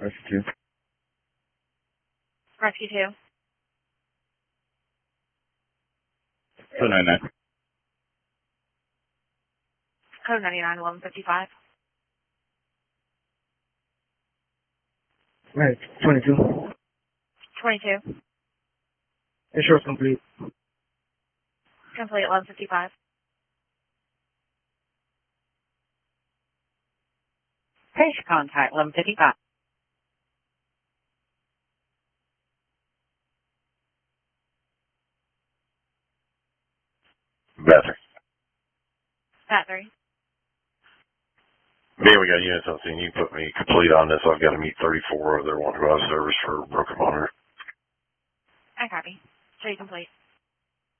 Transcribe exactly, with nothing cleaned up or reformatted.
Rescue two. Rescue two. two ninety-nine. Code ninety-nine, eleven fifty-five. Right, twenty-two. twenty-two. Insurance complete. Complete, eleven fifty-five. Patient contact, eleven fifty-five. Bathroom. Bat three. Man, we got units on scene. You can put me complete on this. I've got to meet thirty-four of their one who have service for broken monitor. I copy. Show you complete.